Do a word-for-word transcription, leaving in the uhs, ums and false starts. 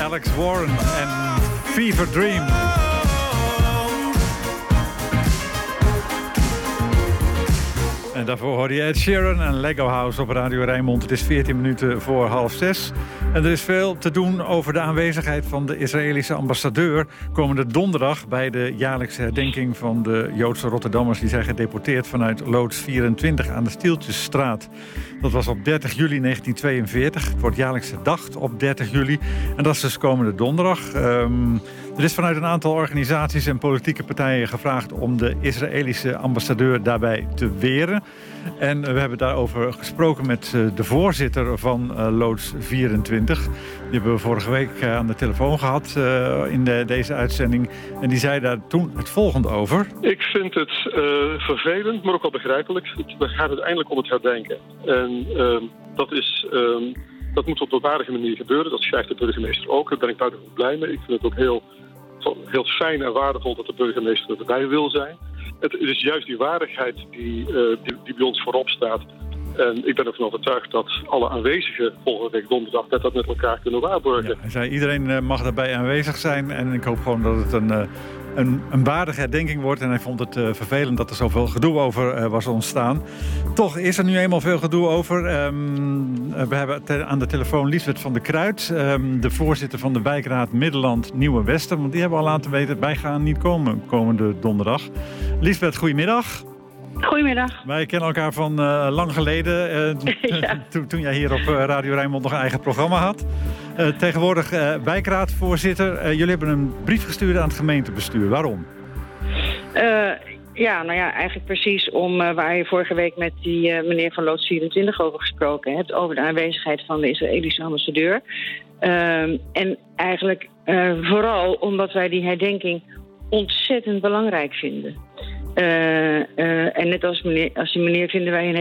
Alex Warren en Fever Dream. En daarvoor hoorde je Ed Sheeran en Lego House op Radio Rijnmond. Het is veertien minuten voor half zes. En er is veel te doen over de aanwezigheid van de Israëlische ambassadeur komende donderdag bij de jaarlijkse herdenking van de Joodse Rotterdammers die zijn gedeporteerd vanuit loods vierentwintig aan de Stieltjesstraat. Dat was op dertig juli negentien tweeënveertig. Het wordt jaarlijks herdacht op dertig juli. En dat is dus komende donderdag. Um, er is vanuit een aantal organisaties en politieke partijen gevraagd om de Israëlische ambassadeur daarbij te weren. En we hebben daarover gesproken met de voorzitter van uh, loods vierentwintig. Die hebben we vorige week aan de telefoon gehad uh, in de, deze uitzending. En die zei daar toen het volgende over. Ik vind het uh, vervelend, maar ook wel begrijpelijk. Het gaat uiteindelijk om het herdenken. En uh, dat, is, uh, dat moet op een waardige manier gebeuren. Dat schrijft de burgemeester ook. Daar ben ik buitengewoon blij mee. Ik vind het ook heel, heel fijn en waardevol dat de burgemeester erbij wil zijn. Het is juist die waardigheid die, uh, die, die bij ons voorop staat. En ik ben ervan overtuigd dat alle aanwezigen volgende week donderdag net dat met elkaar kunnen waarborgen. Ja, hij zei, iedereen mag daarbij aanwezig zijn. En ik hoop gewoon dat het een, een, een waardige herdenking wordt. En hij vond het uh, vervelend dat er zoveel gedoe over uh, was ontstaan. Toch is er nu eenmaal veel gedoe over. Um, we hebben te, aan de telefoon Liesbeth van der Kruid, um, de voorzitter van de wijkraad Middelland Nieuwe Westen. Want die hebben al laten weten, wij gaan niet komen komende donderdag. Liesbeth, goedemiddag. Goedemiddag. Wij kennen elkaar van uh, lang geleden, uh, ja. to, toen jij hier op uh, Radio Rijnmond nog een eigen programma had. Uh, tegenwoordig uh, wijkraadvoorzitter. Uh, jullie hebben een brief gestuurd aan het gemeentebestuur. Waarom? Uh, ja, nou ja, eigenlijk precies om uh, waar je vorige week met die uh, meneer van loods vierentwintig over gesproken hebt. Over de aanwezigheid van de Israëlische ambassadeur. Uh, en eigenlijk uh, vooral omdat wij die herdenking ontzettend belangrijk vinden. Uh, uh, en net als, meneer, als die meneer vinden wij een